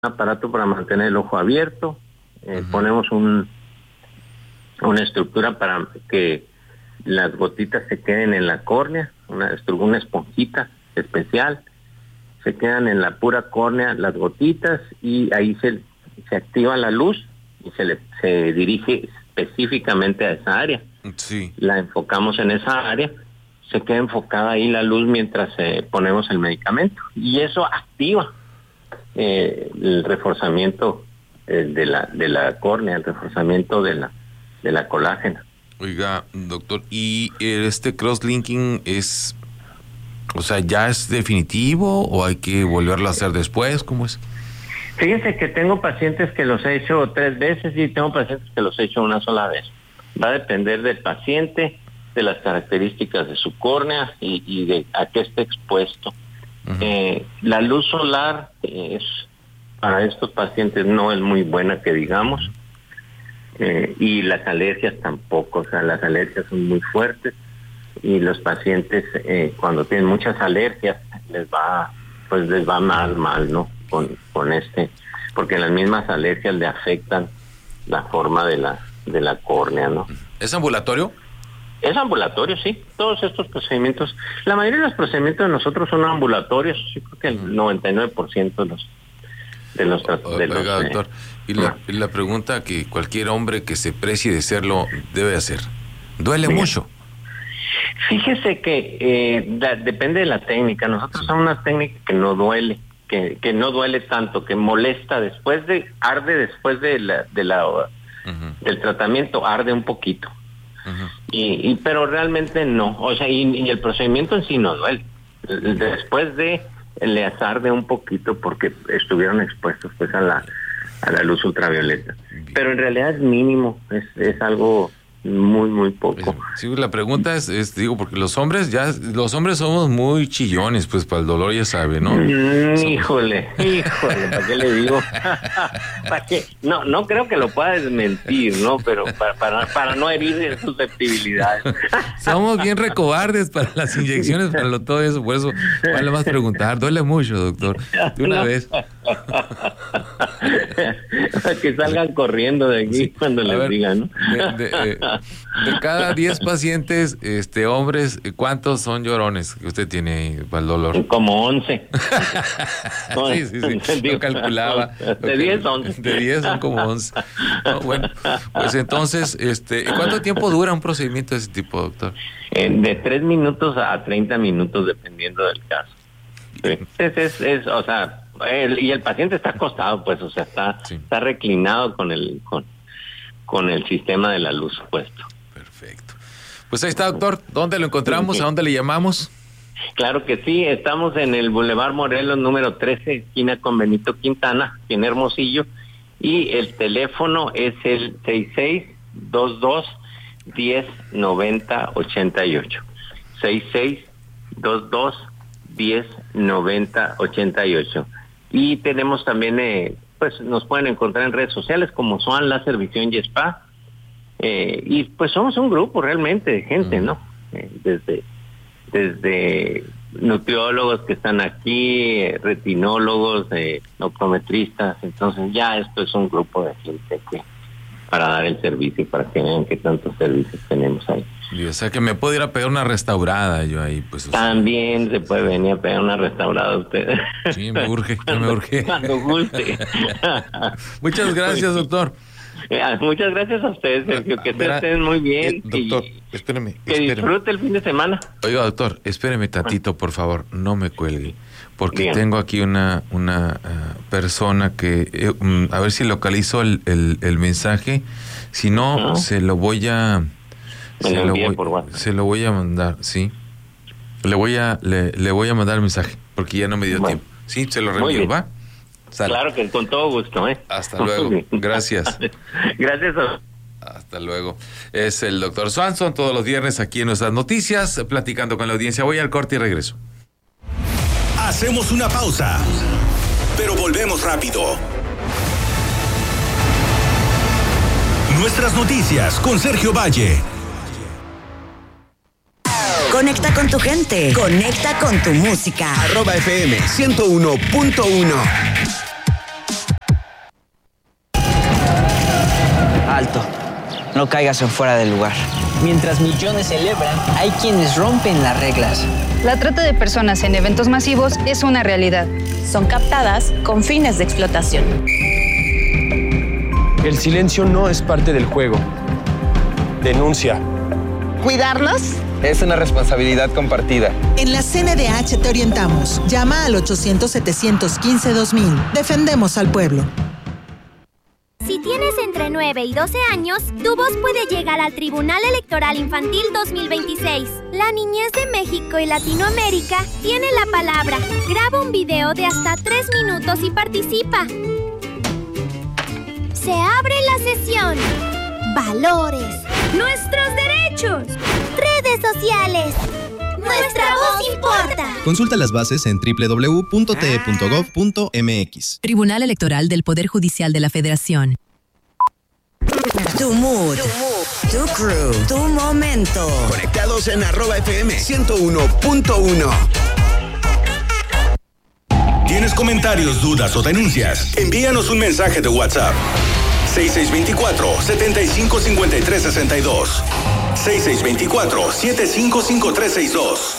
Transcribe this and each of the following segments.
aparato para mantener el ojo abierto, ponemos una estructura para que las gotitas se queden en la córnea, una esponjita especial, se quedan en la pura córnea las gotitas y ahí se activa la luz y se dirige específicamente a esa área. Sí. La enfocamos en esa área, se queda enfocada ahí la luz mientras ponemos el medicamento y eso activa el reforzamiento de la córnea, el reforzamiento de la colágena. Oiga, doctor, ¿y este cross-linking es, o sea, ya es definitivo o hay que volverlo a hacer después? ¿Cómo es? Fíjese que tengo pacientes que los he hecho 3 veces y tengo pacientes que los he hecho una sola vez. Va a depender del paciente, de las características de su córnea y de a qué esté expuesto. Uh-huh. La luz solar para estos pacientes no es muy buena, que digamos, y las alergias tampoco. O sea, las alergias son muy fuertes y los pacientes cuando tienen muchas alergias les va mal, ¿no? Con porque las mismas alergias le afectan la forma de la córnea, ¿no? ¿Es ambulatorio? Es ambulatorio, sí. Todos estos procedimientos, la mayoría de los procedimientos de nosotros son ambulatorios. Yo creo que el 99% de los Oiga, doctor, y la pregunta que cualquier hombre que se precie de serlo debe hacer, ¿duele mucho? Fíjese que depende de la técnica. Nosotros usamos una técnica que no duele, que no duele tanto, que molesta arde después del tratamiento, arde un poquito. Uh-huh. Pero realmente no, o sea, y el procedimiento en sí no duele. Después les arde un poquito porque estuvieron expuestos pues a la luz ultravioleta. Pero en realidad es mínimo, es algo muy, muy poco. Sí, la pregunta es digo, porque los hombres somos muy chillones, pues para el dolor, ya sabe, ¿no? Híjole, ¿para qué le digo? ¿Para qué? No creo que lo pueda desmentir, ¿no? Pero para no herir susceptibilidades. Somos bien recobardes para las inyecciones, para todo eso, por eso vale más preguntar. Duele mucho, doctor, de una vez. Que salgan corriendo de aquí cuando les digan, ¿no? De cada 10 pacientes, hombres, ¿cuántos son llorones que usted tiene para el dolor? Como 11. Sí. Yo calculaba. De 10 a 11. De 10 son como 11. No, bueno, pues entonces, ¿cuánto tiempo dura un procedimiento de ese tipo, doctor? De 3 minutos a 30 minutos, dependiendo del caso. Sí. O sea, y el paciente está acostado, pues, o sea, está reclinado con el sistema de la luz puesto. Perfecto. Pues ahí está, doctor. ¿Dónde lo encontramos? ¿A dónde le llamamos? Claro que sí, estamos en el Boulevard Morelos, número 13, esquina con Benito Quintana, en Hermosillo, y el teléfono es el 6622-1090-88. 6622-1090-88. Y tenemos también, pues nos pueden encontrar en redes sociales como Swan Láser Visión y Spa. Y pues somos un grupo realmente de gente, ¿no? Desde nutriólogos que están aquí, retinólogos, optometristas. Entonces ya esto es un grupo de gente para dar el servicio y para que vean qué tantos servicios tenemos ahí. Y, o sea que me puedo ir a pegar una restaurada yo ahí, pues. También se puede venir a pegar una restaurada usted. Sí, me urge. Cuando guste. Muchas gracias, doctor. Muchas gracias a ustedes, Sergio, que estén muy bien. Doctor, espéreme. Disfrute el fin de semana. Oiga, doctor, espéreme tantito, por favor, no me cuelgue, porque tengo aquí una persona que, a ver si localizo el mensaje, si no, se lo voy a mandar, sí. Le voy a mandar el mensaje, porque ya no me dio tiempo. Sí, se lo reenvío, ¿va? Sale. Claro que con todo gusto, Hasta luego. Gracias. Gracias. Hasta luego. Es el doctor Swanson todos los viernes aquí en Nuestras Noticias, platicando con la audiencia. Voy al corte y regreso. Hacemos una pausa, pero volvemos rápido. Nuestras Noticias con Sergio Valle. Conecta con tu gente. Conecta con tu música. @FM 101.1. Alto. No caigas en fuera del lugar. Mientras millones celebran, hay quienes rompen las reglas. La trata de personas en eventos masivos es una realidad. Son captadas con fines de explotación. El silencio no es parte del juego. Denuncia. ¿Cuidarlos? Es una responsabilidad compartida. En la CNDH te orientamos. Llama al 800-715-2000. Defendemos al pueblo. Si tienes entre 9 y 12 años, tu voz puede llegar al Tribunal Electoral Infantil 2026. La niñez de México y Latinoamérica tiene la palabra. Graba un video de hasta 3 minutos y participa. Se abre la sesión. Valores. Nuestros derechos. Redes sociales. Nuestra voz importa. Consulta las bases en www.te.gov.mx. Tribunal Electoral del Poder Judicial de la Federación. Tu mood, tu crew, tu momento. Conectados en @FM 101.1. ¿Tienes comentarios, dudas o denuncias? Envíanos un mensaje de WhatsApp. 6624-755362. 6624-755362.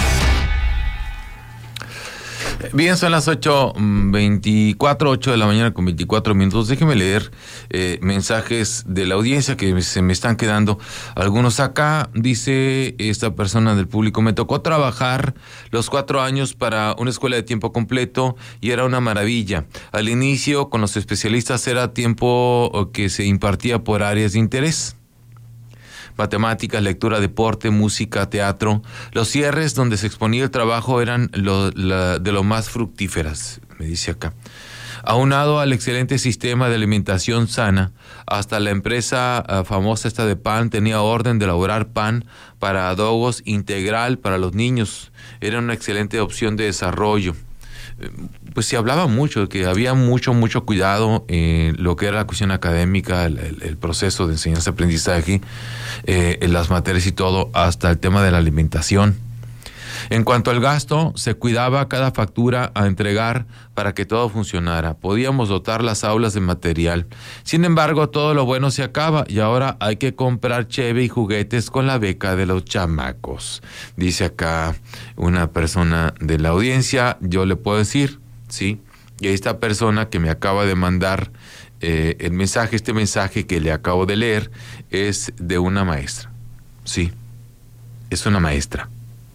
Bien, son las 8:24, 8 de la mañana con 24 minutos. Déjeme leer mensajes de la audiencia que se me están quedando algunos acá. Dice esta persona del público: me tocó trabajar los 4 años para una escuela de tiempo completo y era una maravilla. Al inicio, con los especialistas, era tiempo que se impartía por áreas de interés. Matemáticas, lectura, deporte, música, teatro. Los cierres donde se exponía el trabajo eran de lo más fructíferas, me dice acá. Aunado al excelente sistema de alimentación sana, hasta la empresa famosa esta de pan tenía orden de elaborar pan para adobos integral para los niños. Era una excelente opción de desarrollo. Pues se hablaba mucho, que había mucho cuidado en lo que era la cuestión académica, el proceso de enseñanza-aprendizaje, en las materias y todo, hasta el tema de la alimentación. En cuanto al gasto, se cuidaba cada factura a entregar para que todo funcionara. Podíamos dotar las aulas de material. Sin embargo, todo lo bueno se acaba y ahora hay que comprar cheve y juguetes con la beca de los chamacos. Dice acá una persona de la audiencia. Yo le puedo decir, sí, y esta persona que me acaba de mandar el mensaje, este mensaje que le acabo de leer, es de una maestra. Sí, es una maestra.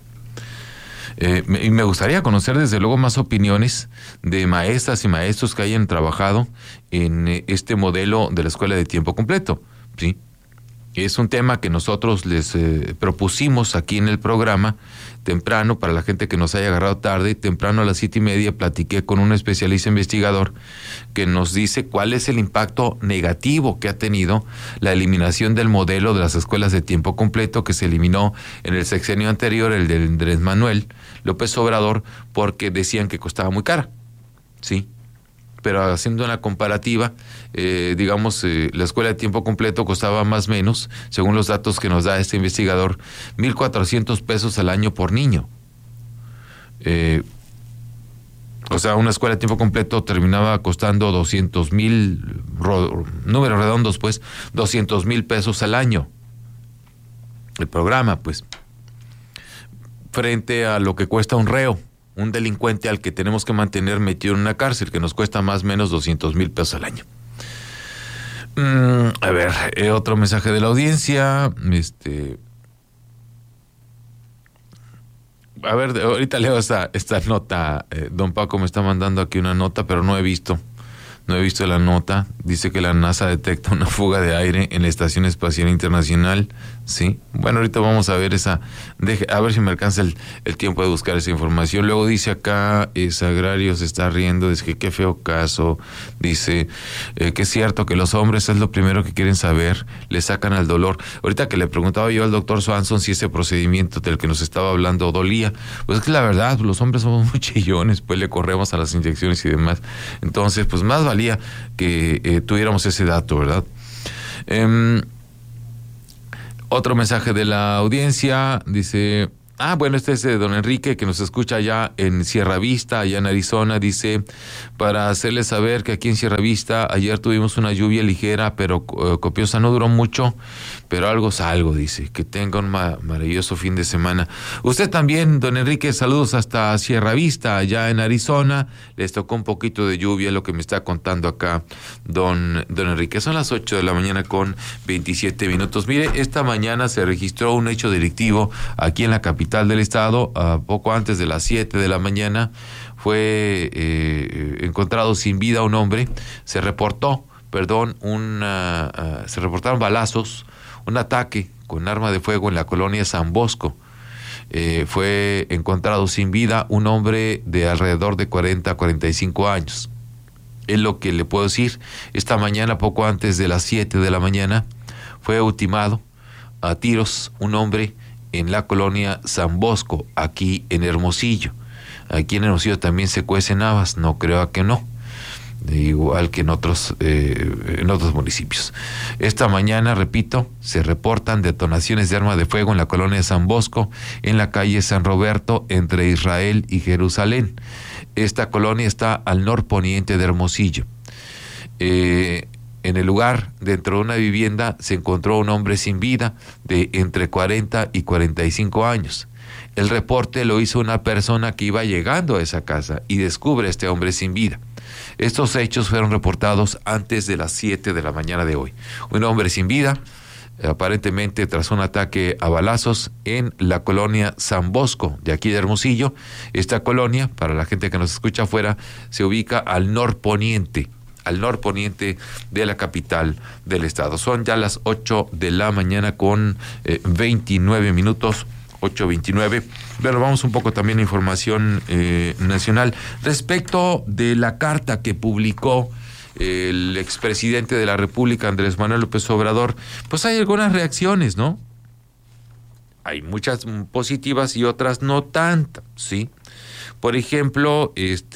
Y me gustaría conocer desde luego más opiniones de maestras y maestros que hayan trabajado en este modelo de la escuela de tiempo completo, ¿sí? Es un tema que nosotros les propusimos aquí en el programa temprano, para la gente que nos haya agarrado tarde. Temprano a las 7:30 platiqué con un especialista investigador que nos dice cuál es el impacto negativo que ha tenido la eliminación del modelo de las escuelas de tiempo completo, que se eliminó en el sexenio anterior, el de Andrés Manuel López Obrador, porque decían que costaba muy cara, ¿sí? Pero haciendo una comparativa, la escuela de tiempo completo costaba más o menos, según los datos que nos da este investigador, 1,400 pesos al año por niño. O sea, una escuela de tiempo completo terminaba costando 200,000, números redondos pues, 200,000 pesos al año. El programa, pues, frente a lo que cuesta un reo, un delincuente al que tenemos que mantener metido en una cárcel, que nos cuesta más o menos 200,000 pesos al año. A ver, otro mensaje de la audiencia. A ver, ahorita leo esta nota. Don Paco me está mandando aquí una nota, pero no he visto la nota. Dice que la NASA detecta una fuga de aire en la Estación Espacial Internacional. Sí, bueno, ahorita vamos a ver a ver si me alcanza el tiempo de buscar esa información. Luego dice acá, Sagrario se está riendo, dice que qué feo caso. Dice que es cierto que los hombres es lo primero que quieren saber, le sacan al dolor. Ahorita que le preguntaba yo al doctor Swanson si ese procedimiento del que nos estaba hablando dolía, pues es que la verdad, los hombres somos muy chillones, pues le corremos a las inyecciones y demás. Entonces, pues más valía que tuviéramos ese dato, ¿verdad? Otro mensaje de la audiencia, dice, Bueno, este es don Enrique, que nos escucha allá en Sierra Vista, allá en Arizona. Dice, para hacerles saber que aquí en Sierra Vista ayer tuvimos una lluvia ligera, pero copiosa, no duró mucho, pero algo es algo, dice. Que tenga un maravilloso fin de semana. Usted también, don Enrique, saludos hasta Sierra Vista, allá en Arizona. Les tocó un poquito de lluvia, lo que me está contando acá don Enrique. Son las 8 de la mañana con 27 minutos. Mire, esta mañana se registró un hecho delictivo aquí en la capital del estado. Poco antes de las 7 de la mañana fue encontrado sin vida un hombre. Se reportaron balazos, un ataque con arma de fuego en la colonia San Bosco. Fue encontrado sin vida un hombre de alrededor de 40 a 45 años. Es lo que le puedo decir. Esta mañana, poco antes de las 7 de la mañana, fue ultimado a tiros un hombre en la colonia San Bosco, aquí en Hermosillo. Aquí en Hermosillo también se cuecen habas, no creo que no, igual que en otros municipios. Esta mañana, repito, se reportan detonaciones de arma de fuego en la colonia San Bosco, en la calle San Roberto, entre Israel y Jerusalén. Esta colonia está al norponiente de Hermosillo. En el lugar, dentro de una vivienda, se encontró un hombre sin vida de entre 40 y 45 años. El reporte lo hizo una persona que iba llegando a esa casa y descubre a este hombre sin vida. Estos hechos fueron reportados antes de las 7 de la mañana de hoy. Un hombre sin vida, aparentemente tras un ataque a balazos en la colonia San Bosco, de aquí de Hermosillo. Esta colonia, para la gente que nos escucha afuera, se ubica al norponiente de la capital del estado. Son ya las 8 de la mañana con 29 minutos, 8:29. Pero vamos un poco también a información nacional. Respecto de la carta que publicó el expresidente de la República, Andrés Manuel López Obrador, pues hay algunas reacciones, ¿no? Hay muchas positivas y otras no tantas, ¿sí? Por ejemplo,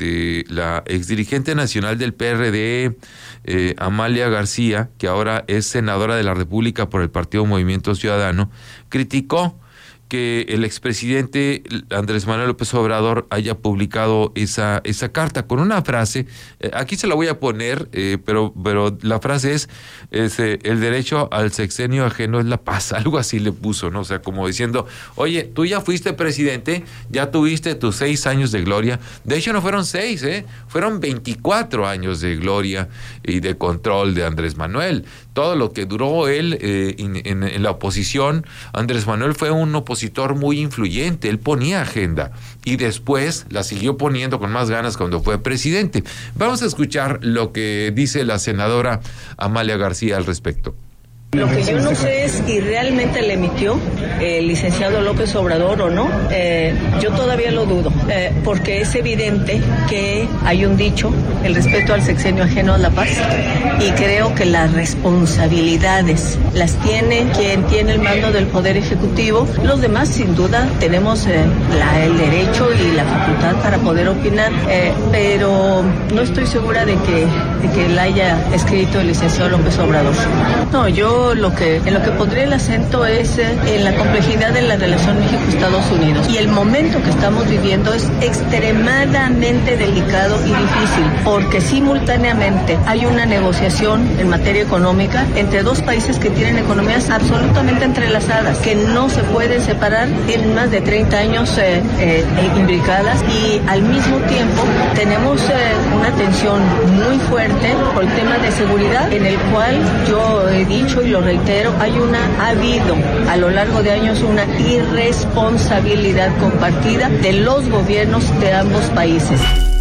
la exdirigente nacional del PRD, Amalia García, que ahora es senadora de la República por el Partido Movimiento Ciudadano, criticó que el expresidente Andrés Manuel López Obrador haya publicado esa carta con una frase. Aquí se la voy a poner, pero la frase es el derecho al sexenio ajeno es la paz, algo así le puso, ¿no? O sea, como diciendo, oye, tú ya fuiste presidente, ya tuviste tus 6 años de gloria. De hecho, no fueron 6, fueron 24 años de gloria y de control de Andrés Manuel. Todo lo que duró él en la oposición, Andrés Manuel fue un opositor muy influyente, él ponía agenda y después la siguió poniendo con más ganas cuando fue presidente. Vamos a escuchar lo que dice la senadora Amalia García al respecto. Lo que yo no sé es si realmente le emitió el licenciado López Obrador o no. Yo todavía lo dudo, porque es evidente que hay un dicho, el respeto al sexenio ajeno a la paz, y creo que las responsabilidades las tiene quien tiene el mando del Poder Ejecutivo. Los demás, sin duda, tenemos el derecho y la facultad para poder opinar, pero no estoy segura de que la haya escrito el licenciado López Obrador. No, yo en lo que pondré el acento es en la complejidad de la relación México-Estados Unidos. Y el momento que estamos viviendo es extremadamente delicado y difícil, porque simultáneamente hay una negociación en materia económica entre dos países que tienen economías absolutamente entrelazadas, que no se pueden separar, tienen más de 30 años imbricadas, y al mismo tiempo tenemos una tensión muy fuerte por el tema de seguridad, en el cual yo he dicho y lo reitero, ha habido a lo largo de años una irresponsabilidad compartida de los gobiernos de ambos países.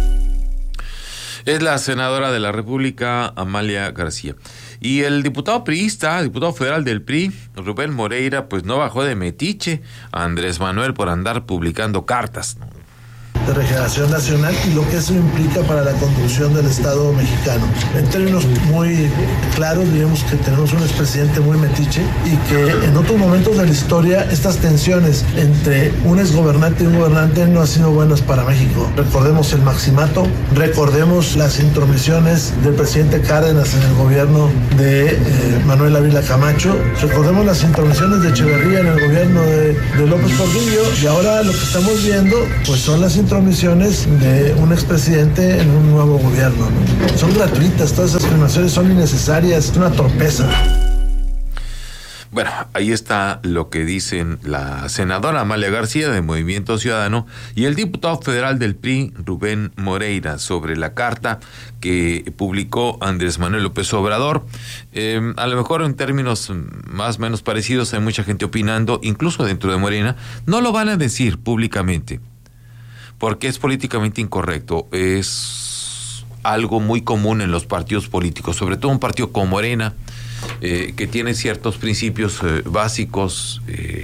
Es la senadora de la República, Amalia García. Y el diputado federal del PRI, Rubén Moreira, pues no bajó de metiche a Andrés Manuel por andar publicando cartas, ¿no? de Regeneración Nacional y lo que eso implica para la construcción del Estado mexicano. En términos muy claros, digamos que tenemos un expresidente muy metiche y que en otros momentos de la historia estas tensiones entre un exgobernante y un gobernante no han sido buenas para México. Recordemos el maximato, recordemos las intromisiones del presidente Cárdenas en el gobierno de Manuel Ávila Camacho, recordemos las intromisiones de Echeverría en el gobierno de López Portillo, y ahora lo que estamos viendo pues son las intromisiones de un expresidente en un nuevo gobierno, ¿no? Son gratuitas, todas esas afirmaciones son innecesarias, es una torpeza. Bueno, ahí está lo que dicen la senadora Amalia García de Movimiento Ciudadano y el diputado federal del PRI, Rubén Moreira, sobre la carta que publicó Andrés Manuel López Obrador. A lo mejor en términos más o menos parecidos hay mucha gente opinando, incluso dentro de Morena. No lo van a decir públicamente, porque es políticamente incorrecto. Es algo muy común en los partidos políticos, sobre todo un partido como Morena, que tiene ciertos principios básicos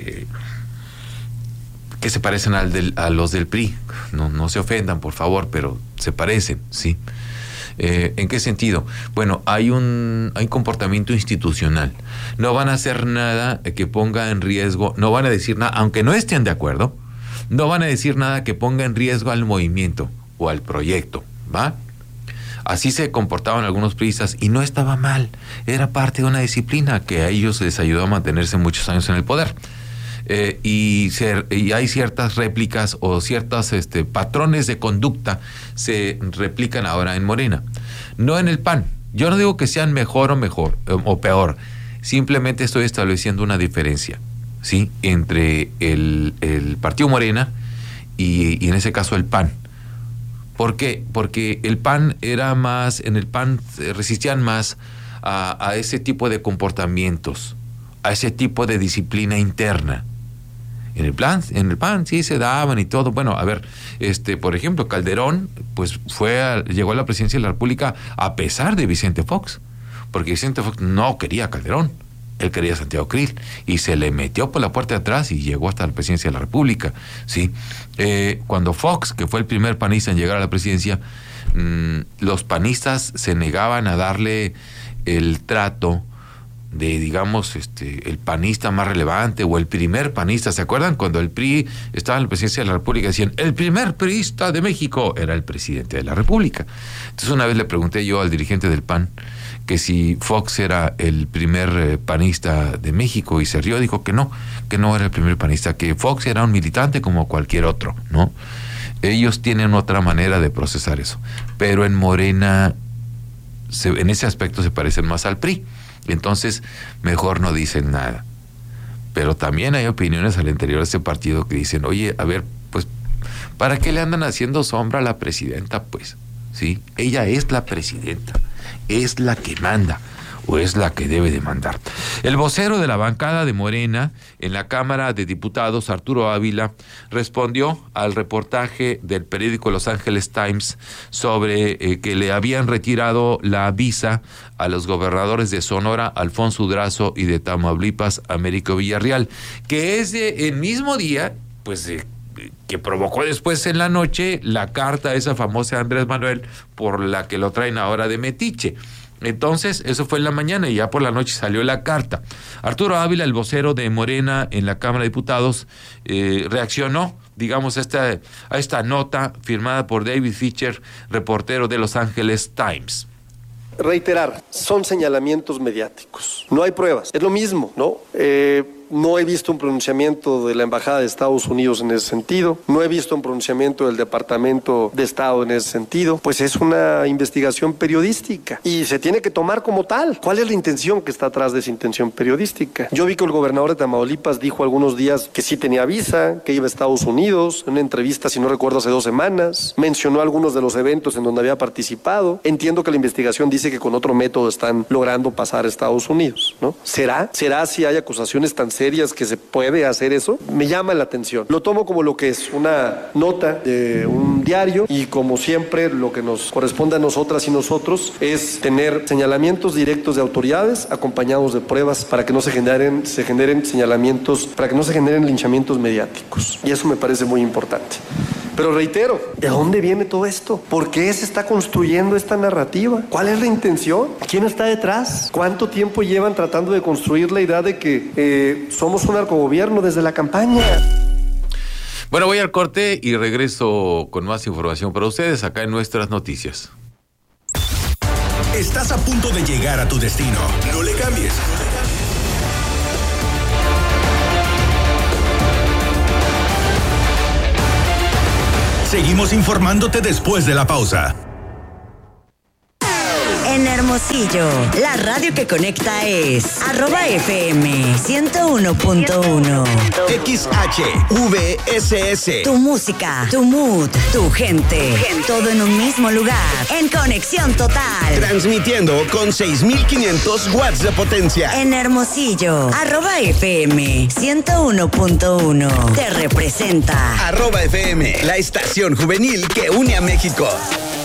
que se parecen a los del PRI. No se ofendan, por favor, pero se parecen, ¿sí? ¿En qué sentido? Bueno, hay un comportamiento institucional. No van a hacer nada que ponga en riesgo, no van a decir nada, aunque no estén de acuerdo, no van a decir nada que ponga en riesgo al movimiento o al proyecto, ¿va? Así se comportaban algunos priistas y no estaba mal, era parte de una disciplina que a ellos les ayudó a mantenerse muchos años en el poder. Y hay ciertas réplicas o ciertos patrones de conducta se replican ahora en Morena, no en el PAN. Yo no digo que sean mejor o peor, simplemente estoy estableciendo una diferencia, ¿sí?, entre el partido Morena y en ese caso el PAN. ¿Por qué? Porque el PAN en el PAN resistían más a ese tipo de comportamientos, a ese tipo de disciplina interna. En el PAN sí se daban y todo. Bueno, a ver, por ejemplo, Calderón, pues llegó a la presidencia de la República a pesar de Vicente Fox, porque Vicente Fox no quería a Calderón. Él quería a Santiago Krill y se le metió por la puerta de atrás y llegó hasta la presidencia de la República, ¿sí? Cuando Fox, que fue el primer panista en llegar a la presidencia, los panistas se negaban a darle el trato de, digamos, el panista más relevante o el primer panista. ¿Se acuerdan? Cuando el PRI estaba en la presidencia de la República, decían, el primer priista de México era el presidente de la República. Entonces una vez le pregunté yo al dirigente del PAN que si Fox era el primer panista de México, y se rió, dijo que no era el primer panista, que Fox era un militante como cualquier otro, ¿no? Ellos tienen otra manera de procesar eso, pero en Morena en ese aspecto se parecen más al PRI, entonces mejor no dicen nada. Pero también hay opiniones al interior de este partido que dicen, oye, a ver, pues, ¿para qué le andan haciendo sombra a la presidenta? Pues, ¿sí? Ella es la presidenta, es la que manda o es la que debe de mandar. El vocero de la bancada de Morena en la Cámara de Diputados, Arturo Ávila, respondió al reportaje del periódico Los Angeles Times sobre que le habían retirado la visa a los gobernadores de Sonora, Alfonso Durazo, y de Tamaulipas, Américo Villarreal, que es el mismo día, pues, que provocó después en la noche la carta esa famosa de Andrés Manuel por la que lo traen ahora de metiche. Entonces, eso fue en la mañana y ya por la noche salió la carta. Arturo Ávila, el vocero de Morena en la Cámara de Diputados, reaccionó, digamos, a esta nota firmada por David Fischer, reportero de Los Angeles Times. Reiterar, son señalamientos mediáticos, no hay pruebas, es lo mismo, ¿no? No he visto un pronunciamiento de la Embajada de Estados Unidos en ese sentido, no he visto un pronunciamiento del Departamento de Estado en ese sentido, pues es una investigación periodística y se tiene que tomar como tal. ¿Cuál es la intención que está atrás de esa intención periodística? Yo vi que el gobernador de Tamaulipas dijo algunos días que sí tenía visa, que iba a Estados Unidos, en una entrevista, si no recuerdo, hace 2 semanas, mencionó algunos de los eventos en donde había participado. Entiendo que la investigación dice que con otro método están logrando pasar a Estados Unidos, ¿no? ¿Será si hay acusaciones tan serias que se puede hacer eso? Me llama la atención. Lo tomo como lo que es una nota de un diario y, como siempre, lo que nos corresponde a nosotras y nosotros es tener señalamientos directos de autoridades acompañados de pruebas para que no se generen señalamientos, para que no se generen linchamientos mediáticos. Y eso me parece muy importante. Pero reitero, ¿de dónde viene todo esto? ¿Por qué se está construyendo esta narrativa? ¿Cuál es la intención? ¿Quién está detrás? ¿Cuánto tiempo llevan tratando de construir la idea de que somos un narcogobierno desde la campaña? Bueno, voy al corte y regreso con más información para ustedes acá en Nuestras Noticias. Estás a punto de llegar a tu destino. No le cambies. Seguimos informándote después de la pausa. En Hermosillo, la radio que conecta es @FM 101.1. XHVSS. Tu música, tu mood, tu gente. Todo en un mismo lugar. En conexión total. Transmitiendo con 6,500 watts de potencia. En Hermosillo, @FM 101.1. Te representa. @FM, la estación juvenil que une a México.